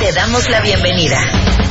Te damos la bienvenida.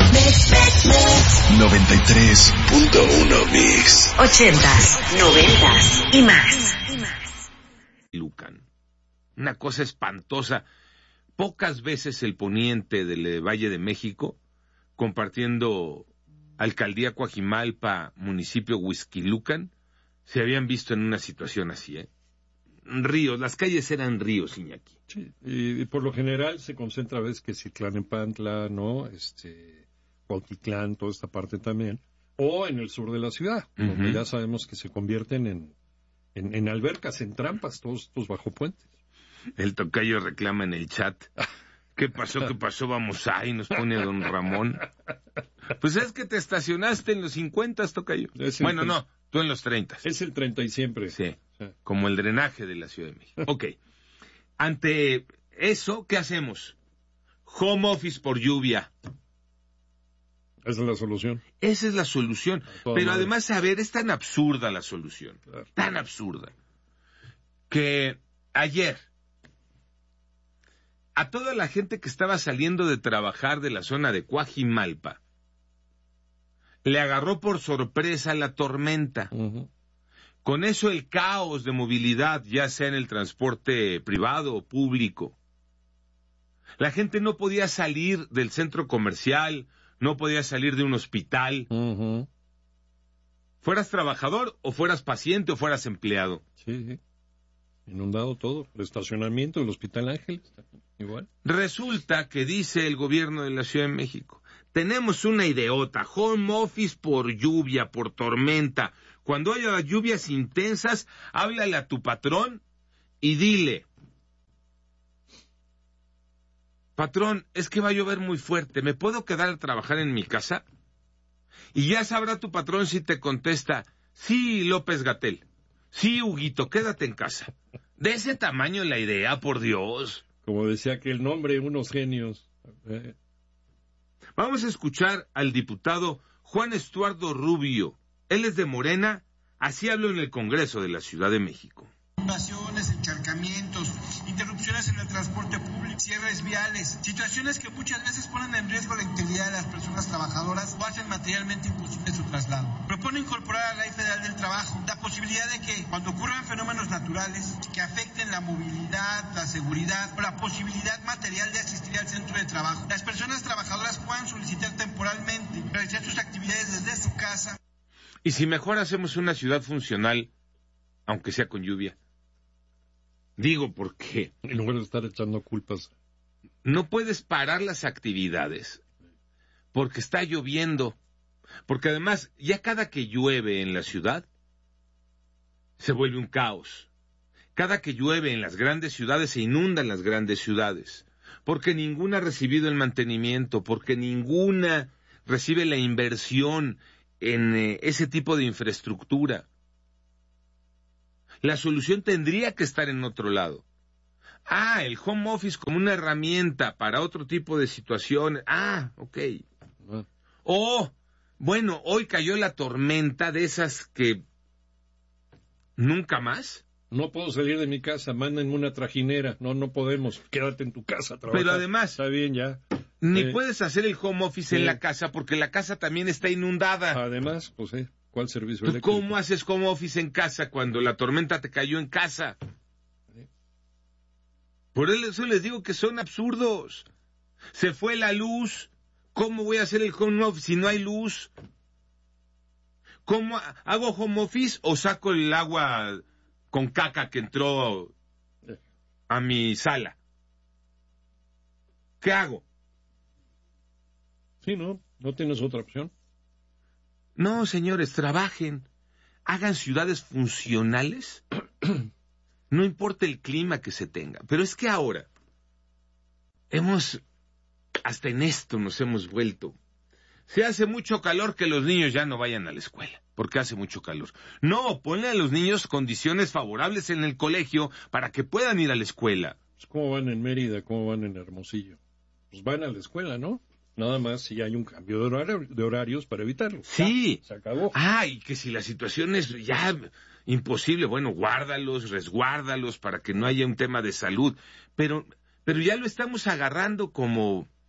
93.1 Mix. 80s, 90s y más. Lucan. Una cosa espantosa. Pocas veces el poniente del Valle de México, compartiendo alcaldía Coajimalpa, municipio Huixquilucan, se habían visto en una situación así, Ríos, las calles eran ríos, Iñaki. Sí, y por lo general se concentra a veces que Citlán-Empantla, ¿no? Cuautitlán, toda esta parte también, o en el sur de la ciudad, donde ya sabemos que se convierten en albercas, en trampas, todos estos bajo puentes. El tocayo reclama en el chat. ¿Qué pasó? ¿Qué pasó? Vamos ahí, nos pone don Ramón. Pues es que te estacionaste en los 50, tocayo. Bueno, no, tú en los 30. Es el 30 y siempre. Sí, como el drenaje de la Ciudad de México. Ok, ante eso, ¿qué hacemos? Home office por lluvia. Esa es la solución. Esa es la solución. Pero además, a ver, es tan absurda la solución. Claro. Tan absurda. Que ayer, a toda la gente que estaba saliendo de trabajar de la zona de Coajimalpa, le agarró por sorpresa la tormenta. Con eso el caos de movilidad, ya sea en el transporte privado o público. La gente no podía salir del centro comercial, no podía salir de un hospital. Fueras trabajador o fueras paciente o fueras empleado. Sí. Inundado todo. El estacionamiento del Hospital Ángeles, igual. Resulta que dice el gobierno de la Ciudad de México, tenemos una ideota, home office por lluvia, por tormenta. Cuando haya lluvias intensas, háblale a tu patrón y dile, patrón, es que va a llover muy fuerte, ¿me puedo quedar a trabajar en mi casa? Y ya sabrá tu patrón si te contesta, sí, López-Gatell, sí, Huguito, quédate en casa. De ese tamaño la idea, por Dios. Como decía que el nombre, unos genios. Vamos a escuchar al diputado Juan Estuardo Rubio. Él es de Morena, así habló en el Congreso de la Ciudad de México. Inundaciones, encharcamientos, interrupciones en el transporte público, cierres viales, situaciones que muchas veces ponen en riesgo la integridad de las personas trabajadoras o hacen materialmente imposible su traslado. Propone incorporar a la Ley Federal del Trabajo la posibilidad de que cuando ocurran fenómenos naturales que afecten la movilidad, la seguridad o la posibilidad material de asistir al centro de trabajo, las personas trabajadoras puedan solicitar temporalmente realizar sus actividades desde su casa. Y si mejor hacemos una ciudad funcional, aunque sea con lluvia. Digo, ¿por qué? En lugar de estar echando culpas. No puedes parar las actividades porque está lloviendo. Porque además, ya cada que llueve en la ciudad, se vuelve un caos. Cada que llueve en las grandes ciudades, se inundan las grandes ciudades. Porque ninguna ha recibido el mantenimiento, porque ninguna recibe la inversión en ese tipo de infraestructura. La solución tendría que estar en otro lado. El home office como una herramienta para otro tipo de situaciones. Ok. Bueno, hoy cayó la tormenta de esas que nunca más. No puedo salir de mi casa, mándenme una trajinera. No podemos, quédate en tu casa, trabaja. Pero además, está bien ya. Ni puedes hacer el home office en la casa porque la casa también está inundada. Además, ¿cuál servicio ¿Tú eléctrico? cómo haces home office en casa cuando la tormenta te cayó en casa? Por eso les digo que son absurdos. Se fue la luz. ¿Cómo voy a hacer el home office si no hay luz? ¿Cómo hago home office o saco el agua con caca que entró a mi sala? ¿Qué hago? Sí, no tienes otra opción. No, señores, trabajen, hagan ciudades funcionales, no importa el clima que se tenga. Pero es que ahora, hasta en esto nos hemos vuelto. Se hace mucho calor, que los niños ya no vayan a la escuela, porque hace mucho calor. No, ponle a los niños condiciones favorables en el colegio para que puedan ir a la escuela. Pues, ¿cómo van en Mérida? ¿Cómo van en Hermosillo? Pues van a la escuela, ¿no? Nada más si hay un cambio de horarios para evitarlo. Sí. Ya, se acabó. Y que si la situación es ya imposible, bueno, guárdalos, resguárdalos para que no haya un tema de salud. Pero ya lo estamos agarrando como